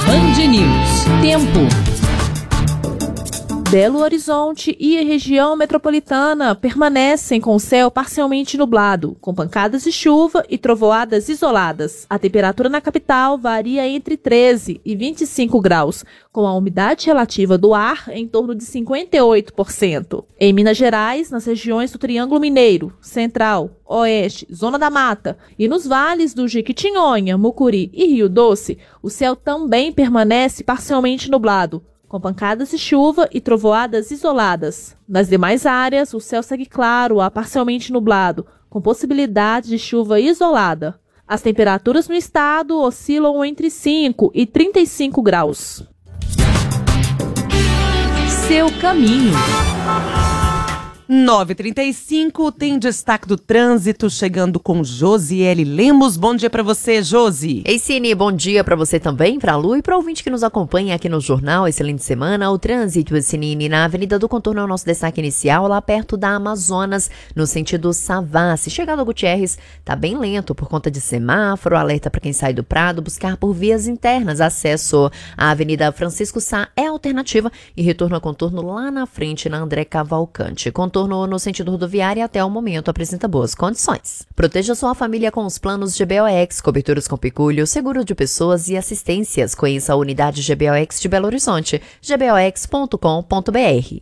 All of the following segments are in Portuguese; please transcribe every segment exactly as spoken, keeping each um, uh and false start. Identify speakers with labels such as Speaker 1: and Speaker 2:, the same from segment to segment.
Speaker 1: Band News. Tempo.
Speaker 2: Belo Horizonte e a região metropolitana permanecem com o céu parcialmente nublado, com pancadas de chuva e trovoadas isoladas. A temperatura na capital varia entre treze e vinte e cinco graus, com a umidade relativa do ar em torno de cinquenta e oito por cento. Em Minas Gerais, nas regiões do Triângulo Mineiro, Central, Oeste, Zona da Mata e nos vales do Jequitinhonha, Mucuri e Rio Doce, o céu também permanece parcialmente nublado, com pancadas de chuva e trovoadas isoladas. Nas demais áreas, o céu segue claro a parcialmente nublado, com possibilidade de chuva isolada. As temperaturas no estado oscilam entre cinco e trinta e cinco graus.
Speaker 1: Seu caminho.
Speaker 3: nove e trinta e cinco, tem destaque do trânsito chegando com Josiele Lemos. Bom dia para você, Josi.
Speaker 4: Ei, Cine, bom dia para você também, para a Lu e para o ouvinte que nos acompanha aqui no Jornal. Excelente semana. O trânsito, Cine, na Avenida do Contorno é o nosso destaque inicial, lá perto da Amazonas, no sentido Savassi. Chegado a Gutierrez, tá bem lento por conta de semáforo, alerta para quem sai do Prado, buscar por vias internas. Acesso à Avenida Francisco Sá é alternativa e retorno a contorno lá na frente, na André Cavalcante. Contorno no sentido rodoviário e até o momento apresenta boas condições. Proteja sua família com os planos G B O X, coberturas com pecúlio, seguro de pessoas e assistências. Conheça a unidade G B O X de Belo Horizonte, g b o x ponto com ponto b r.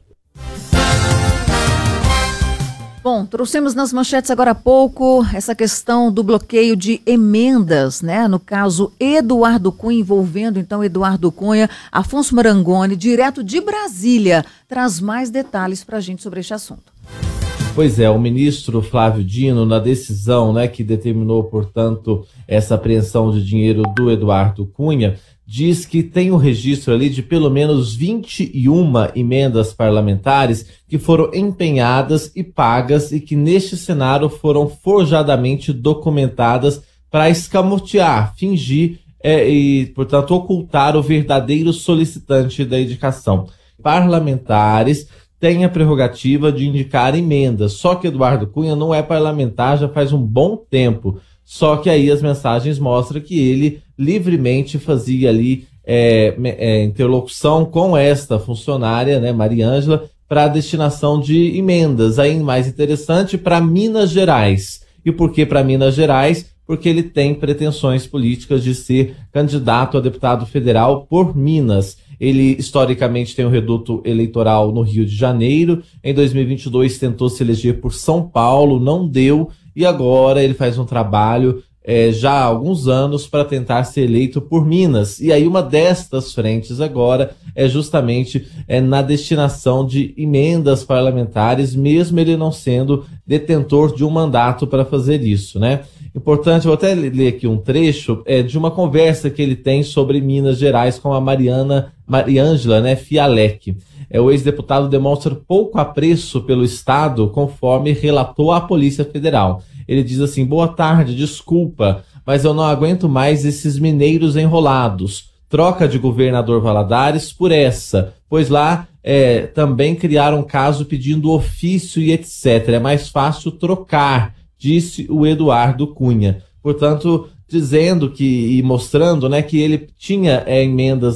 Speaker 1: Bom, trouxemos nas manchetes agora há pouco essa questão do bloqueio de emendas, né? No caso Eduardo Cunha, envolvendo então Eduardo Cunha, Afonso Marangoni, direto de Brasília, traz mais detalhes para a gente sobre este assunto.
Speaker 5: Pois é, o ministro Flávio Dino, na decisão, né, que determinou, portanto, essa apreensão de dinheiro do Eduardo Cunha, diz que tem um registro ali de pelo menos vinte e uma emendas parlamentares que foram empenhadas e pagas e que neste cenário foram forjadamente documentadas para escamotear, fingir é, e, portanto, ocultar o verdadeiro solicitante da indicação. Parlamentares têm a prerrogativa de indicar emendas, só que Eduardo Cunha não é parlamentar já faz um bom tempo. Só que aí as mensagens mostram que ele livremente fazia ali é, é, interlocução com esta funcionária, né, Mariângela, para a destinação de emendas. Aí, mais interessante, para Minas Gerais. E por que para Minas Gerais? Porque ele tem pretensões políticas de ser candidato a deputado federal por Minas. Ele, historicamente, tem um reduto eleitoral no Rio de Janeiro. Em dois mil e vinte e dois, tentou se eleger por São Paulo, não deu. E agora ele faz um trabalho é, já há alguns anos para tentar ser eleito por Minas. E aí uma destas frentes agora é justamente é, na destinação de emendas parlamentares, mesmo ele não sendo detentor de um mandato para fazer isso, né? Importante, vou até ler aqui um trecho é, de uma conversa que ele tem sobre Minas Gerais com a Mariana, Mariângela, né, Fialec. É, o ex-deputado demonstra pouco apreço pelo Estado, conforme relatou à Polícia Federal. Ele diz assim: boa tarde, desculpa, mas eu não aguento mais esses mineiros enrolados. Troca de governador Valadares por essa, pois lá é, também criaram um caso pedindo ofício e etcétera. É mais fácil trocar, disse o Eduardo Cunha. Portanto, dizendo que e mostrando, né, que ele tinha é, emendas